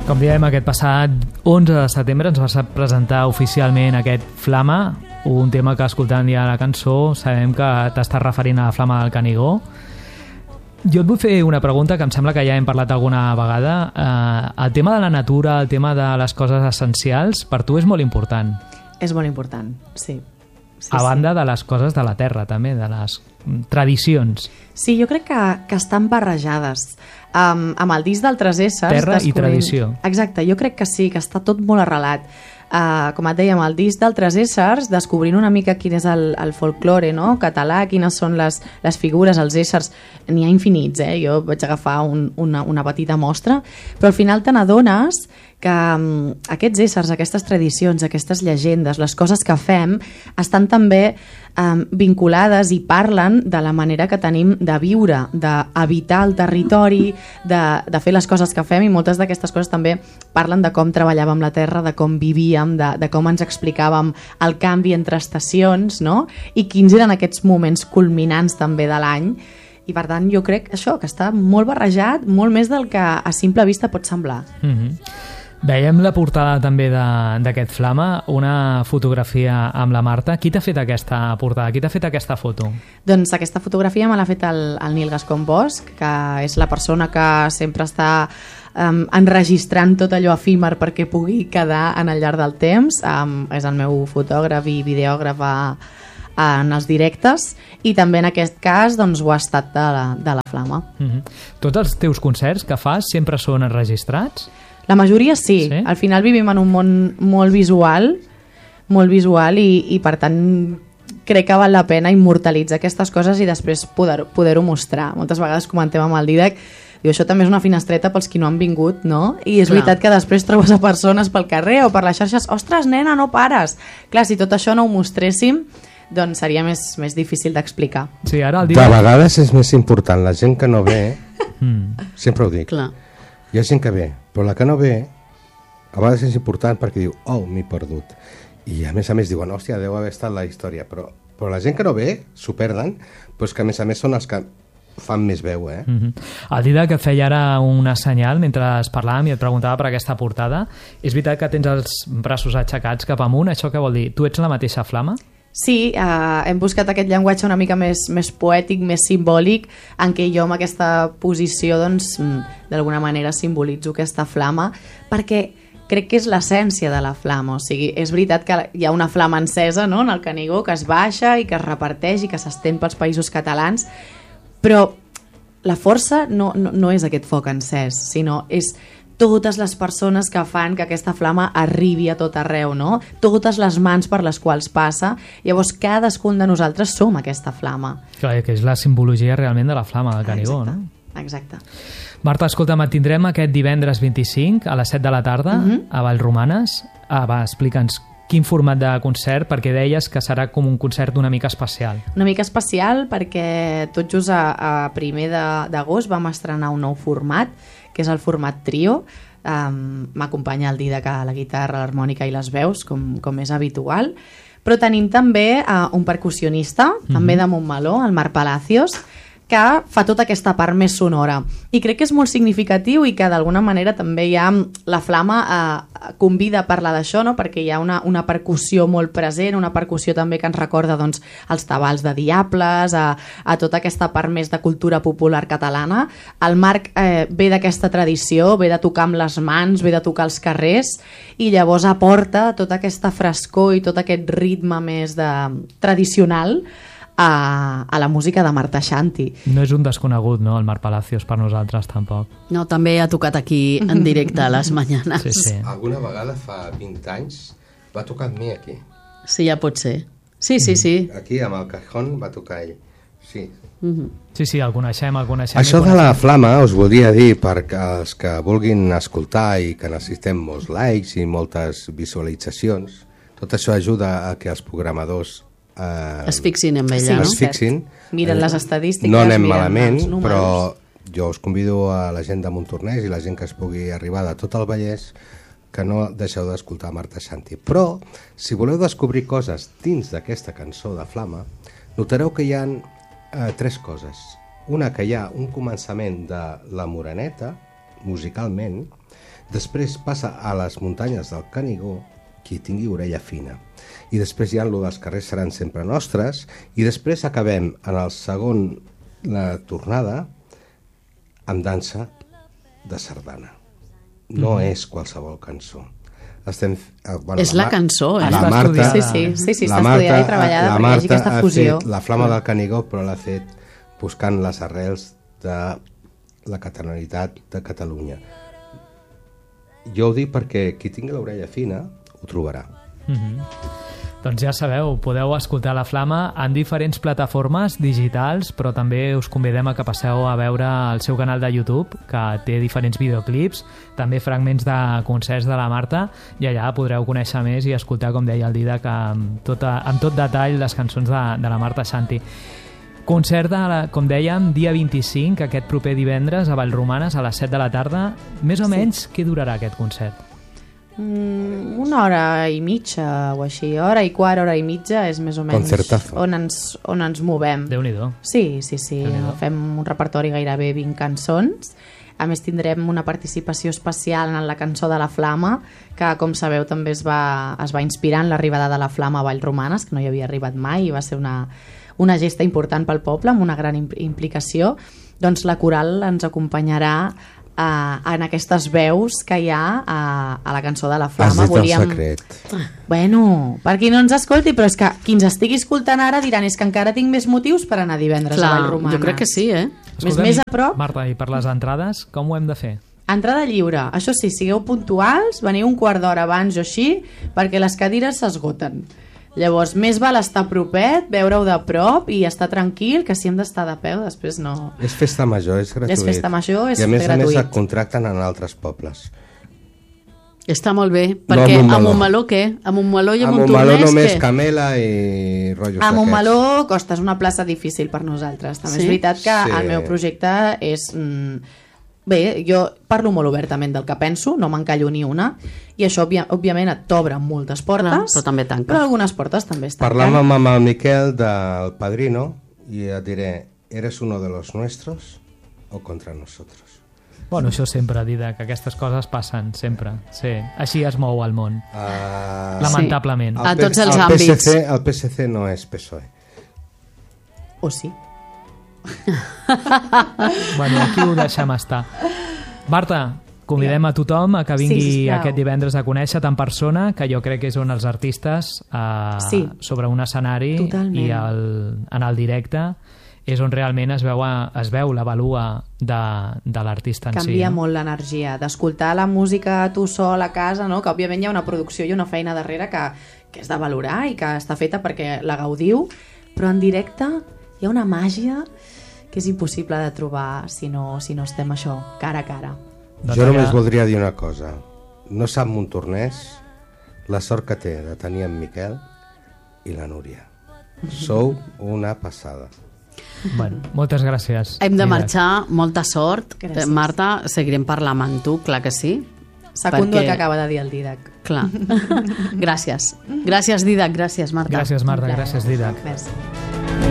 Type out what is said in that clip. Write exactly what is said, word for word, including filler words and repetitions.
Com diem, aquest passat onze de setembre ens vas presentar oficialment aquest Flama, un tema que escoltant ja la cançó sabem que t'estàs referint a la Flama del Canigó. Jo et vull fer una pregunta que em sembla que ja hem parlat alguna vegada. Eh, el tema de la natura, el tema de les coses essencials, per tu és molt important. És molt important, sí. sí a banda sí. de les coses de la terra, també, de les tradicions. Sí, jo crec que, que estan barrejades. Um, amb el disc d'Altres Éssers... Terra i tradició. Exacte, jo crec que sí, que està tot molt arrelat. Uh, com et deia, amb el disc d'Altres Éssers, descobrint una mica quin és el, el folklore, no? Català, quines són les, les figures, els éssers, n'hi ha infinits, eh? Jo vaig agafar un, una, una petita mostra, però al final te n'adones que um, aquests éssers, aquestes tradicions, aquestes llegendes, les coses que fem, estan també um, vinculades i parlen de la manera que tenim de viure, d'habitar el territori, de, de fer les coses que fem, i moltes d'aquestes coses també parlen de com treballàvem la terra, de com vivíem, de, de com ens explicàvem el canvi entre estacions, no? I quins eren aquests moments culminants també de l'any. I per tant jo crec això, que està molt barrejat, molt més del que a simple vista pot semblar. Mm-hmm. Veiem la portada també d'aquest Flama, una fotografia amb la Marta. Qui t'ha fet aquesta portada? Qui t'ha fet aquesta foto? Doncs aquesta fotografia me l'ha fet el, el Nil Gascon Bosch, que és la persona que sempre està um, enregistrant tot allò efímer perquè pugui quedar en el llarg del temps. Um, és el meu fotògraf i videògraf a, a, en els directes, i també en aquest cas doncs, ho ha estat de la, de la Flama. Mm-hmm. Tots els teus concerts que fas sempre són enregistrats? La majoria sí. sí, al final vivim en un món molt visual, molt visual i, i per tant crec que val la pena immortalitzar aquestes coses i després poder-ho poder mostrar. Moltes vegades comentem amb el Dídac, diu, això també és una finestreta pels qui no han vingut, no? I és Clar. veritat que després trobes a persones pel carrer o per les xarxes, ostres, nena, no pares! Clar, si tot això no ho mostréssim, doncs seria més, més difícil d'explicar. Sí, ara el Dídac... De vegades és més important la gent que no ve, mm. sempre ho dic. Clar. Hi ha gent que ve, però la que no ve a vegades és important perquè diu, oh, m'he perdut. I a més a més diuen, hòstia, deu haver estat la història, però, però la gent que no ve s'ho perden, però és que a més a més són els que fan més veu, eh? Mm-hmm. El Dídac que feia ara una senyal mentre es parlàvem i et preguntava per aquesta portada. És veritat que tens els braços aixecats cap amunt, això què vol dir? Tu ets la mateixa Flama? Sí, eh, hem buscat aquest llenguatge una mica més, més poètic, més simbòlic, en què jo amb aquesta posició doncs, d'alguna manera simbolitzo aquesta flama, perquè crec que és l'essència de la flama. O sigui, és veritat que hi ha una flama encesa, no?, en el Canigó, que es baixa i que es reparteix i que s'estén pels països catalans, però la força no, no, no és aquest foc encès, sinó és totes les persones que fan que aquesta flama arribi a tot arreu, no? Totes les mans per les quals passa. Llavors, cadascun de nosaltres som aquesta flama. Clar, que és la simbologia realment de la flama del Canigó, exacte, no? Exacte. Marta, escolta'm, et tindrem aquest divendres vint-i-cinc a les set de la tarda uh-huh. a Vallromanes. Ah, va, explica'ns quin format de concert, perquè deies que serà com un concert una mica especial. Una mica especial perquè tot just a, a primer d'agost vam estrenar un nou format, que és el format trio. Um, m'acompanya el Dídac a la guitarra, l'harmònica i les veus, com, com és habitual. Però tenim també uh, un percussionista, mm-hmm. també de Montmeló, el Marc Palacios, que fa tota aquesta part més sonora. I crec que és molt significatiu i que d'alguna manera també hi ha la flama eh, convida a parlar d'això, no? Perquè hi ha una, una percussió molt present, una percussió també que ens recorda doncs, els tabals de Diables, a, a tota aquesta part més de cultura popular catalana. El Marc eh, ve d'aquesta tradició, ve de tocar amb les mans, ve de tocar els carrers i llavors aporta tota aquesta frescor i tot aquest ritme més de, tradicional A, a la música de Marta Xanti. No és un desconegut, no, el Marc Palacios, per nosaltres tampoc. No, també ha tocat aquí en directe a les mañanes. Sí, sí. Alguna vegada fa vint anys va tocar amb mi aquí. Sí, ja pot ser. Sí, sí, sí. Aquí amb el Cajón va tocar ell. Sí. Mm-hmm. Sí, sí, el coneixem, el coneixem. Això de la flama us volia dir perquè els que vulguin escoltar i que necessitem molts likes i moltes visualitzacions, tot això ajuda a que els programadors Eh, es fixin en ella, sí, no? es fixin. Miren les estadístiques, no anem miren malament, els números. però jo us convido a la gent de Montornès i la gent que es pugui arribar de tot el Vallès que no deixeu d'escoltar Marta Xanti. Però, si voleu descobrir coses dins d'aquesta cançó de Flama, notareu que hi ha eh, tres coses. Una, que hi ha un començament de la Moreneta, musicalment, Després passa a les muntanyes del Canigó qui tingui orella fina. I després hi ha lo dels carrers seran sempre nostres, i després acabem en el segon, la tornada, amb dansa de sardana. No mm. és qualsevol cançó. Estem, eh, bueno, és la, la cançó, eh? La Està Marta, estudiada. Sí, sí, sí, sí, està la Marta, estudiada i treballada la perquè hi hagi Marta aquesta ha fusió. fet la flama del Canigó, però l'ha fet buscant les arrels de la catalanitat de Catalunya. Jo ho dic perquè qui tingui l'orella fina ho trobarà. Mm-hmm. Doncs ja sabeu, podeu escoltar La Flama en diferents plataformes digitals, però també us convidem a que passeu a veure el seu canal de YouTube, que té diferents videoclips, també fragments de concerts de la Marta, i allà podreu conèixer més i escoltar, com deia el Didac, amb, tota, amb tot detall les cançons de, de la Marta Santi. Concert, de la, com dèiem, dia vint-i-cinc, aquest proper divendres, a Vallromanes, a les set de la tarda. Més o menys, sí. Què durarà aquest concert? Mm, una hora i mitja o així, hora i quart, hora i mitja és més o menys Concertazo. on ens, on ens movem. Déu-n'hi-do. Sí, sí, sí, fem un repertori gairebé vint cançons. A més tindrem una participació especial en la cançó de la Flama, que com sabeu també es va, es va inspirar en l'arribada de la Flama a Vallromanes, que no hi havia arribat mai i va ser una, una gesta important pel poble amb una gran implicació. Doncs la coral ens acompanyarà Uh, en aquestes veus que hi ha a, a la cançó de la Flama. Has dit Volíem... el secret. Bueno, per qui no ens escolti, però és que qui ens estigui escoltant ara diran és que encara tinc més motius per anar divendres Clar, a Vallromanes. jo crec que sí, eh? Més, més a prop. Marta, i per les entrades, com ho hem de fer? Entrada lliure. Això sí, sigueu puntuals, veniu un quart d'hora abans o així, perquè les cadires s'esgoten. Llavors, més val estar propet, veure-ho de prop i estar tranquil, que si hem d'estar de peu, després no... És festa major, és gratuït. És festa major, és I a més gratuït. a més et contracten en altres pobles. Està molt bé, perquè No, a a Montmeló. Montmeló què? A Montmeló i a A Montornès Montmeló només què? Camela i rotllos A d'aquests. Montmeló costa, és una plaça difícil per nosaltres. També Sí? és veritat que Sí. el meu projecte és... Mm, bé, jo parlo molt obertament del que penso, no m'encallo ni una, i això, òbvia, òbviament, et t'obre moltes portes, Clar, però també tanca. però algunes portes també es tanquen. Parlàvem amb el Miquel del Padrino i et diré, ¿eres uno de los nuestros o contra nosotros? Bueno, això sempre, Didac, que aquestes coses passen, sempre. Sí, així es mou el món. Uh, Lamentablement. A P- tots els el àmbits. P S C, el P S C no és P S O E. O sí. Bueno, aquí ho deixem estar. Marta, convidem a tothom a que vingui Sí, sisplau. aquest divendres a conèixer en persona, que jo crec que és on els artistes eh, Sí. sobre un escenari Totalment. i el, en el directe és on realment es veu, es veu la valua de, de l'artista en si. Canvia no? molt l'energia d'escoltar la música tu sol a casa, no? Que òbviament hi ha una producció i una feina darrere que, que és de valorar i que està feta perquè la gaudiu, però en directe hi ha una màgia que és impossible de trobar si no, si no estem això, cara a cara. Doncs Jo només allà- voldria dir una cosa. No sap Montornès la sort que té de tenir en Miquel i la Núria. Sou una passada. Bueno, moltes gràcies. Hem de Didac. marxar, molta sort. Gràcies. Eh, Marta, seguirem parlant amb tu, clar que sí. Secundo Perquè- el que acaba de dir el Didac. Clar. Gràcies. Gràcies, Didac. Gràcies, Marta. Gràcies, Marta. Un plaer. Gràcies, Didac. Merci.